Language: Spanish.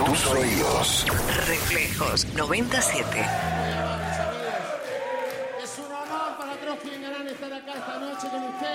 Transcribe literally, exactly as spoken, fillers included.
tus oídos. Reflejos noventa y siete. Es un honor para Trotsky en Gran estar acá esta noche con usted.